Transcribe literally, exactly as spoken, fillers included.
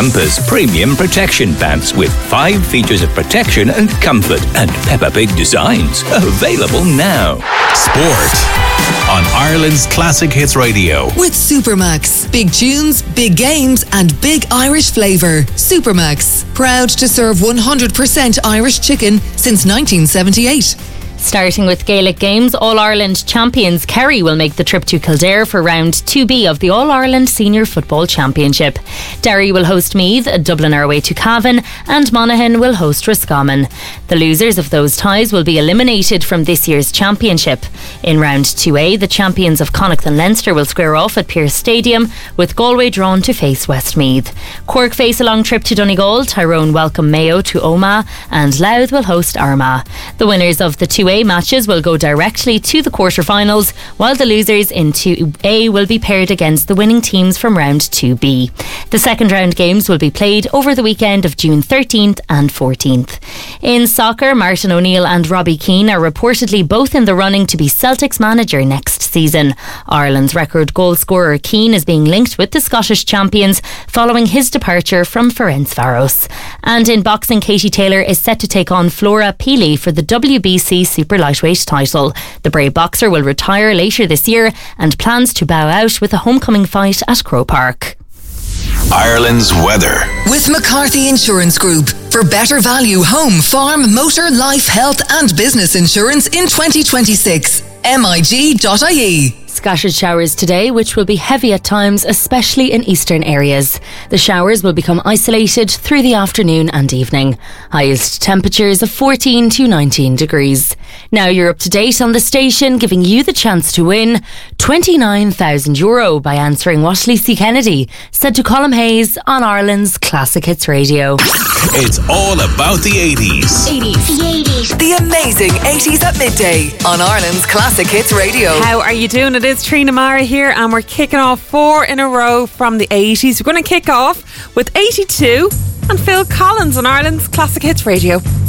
Campus Premium Protection Pants with five features of protection and comfort and Peppa Pig designs. Available now. Sport on Ireland's Classic Hits Radio. With Supermax. Big tunes, big games and big Irish flavour. Supermax. Proud to serve one hundred percent Irish chicken since nineteen seventy-eight. Starting with Gaelic games, All-Ireland champions Kerry will make the trip to Kildare for round two B of the All-Ireland Senior Football Championship. Derry will host Meath, Dublin are away to Cavan and Monaghan will host Roscommon. The losers of those ties will be eliminated from this year's championship. In round two A, the champions of Connacht and Leinster will square off at Pearse Stadium, with Galway drawn to face Westmeath. Cork face a long trip to Donegal, Tyrone welcome Mayo to Omagh and Louth will host Armagh. The winners of the two A matches will go directly to the quarter-finals, while the losers in two A will be paired against the winning teams from round two B. The second round games will be played over the weekend of June thirteenth and fourteenth. In soccer, Martin O'Neill and Robbie Keane are reportedly both in the running to be Celtic's manager next season. Ireland's record goal scorer Keane is being linked with the Scottish champions following his departure from Ferencváros. And in boxing, Katie Taylor is set to take on Flora Peely for the W B C Super Lightweight title. The brave boxer will retire later this year and plans to bow out with a homecoming fight at Croke Park. Ireland's weather. With McCarthy Insurance Group. For better value home, farm, motor, life, health and business insurance in twenty twenty-six. M I G dot I E. Scattered showers today, which will be heavy at times, especially in eastern areas. The showers will become isolated through the afternoon and evening. Highest temperatures of fourteen to nineteen degrees. Now you're up to date on the station, giving you the chance to win twenty-nine thousand euro by answering what Lacey Kennedy said to Colm Hayes on Ireland's Classic Hits Radio. It's all about the eighties. eighties. The eighties. The amazing eighties at midday on Ireland's Classic Hits Radio. How are you doing? It is Trina Mara here and we're kicking off four in a row from the eighties. We're going to kick off with eighty-two and Phil Collins on Ireland's Classic Hits Radio.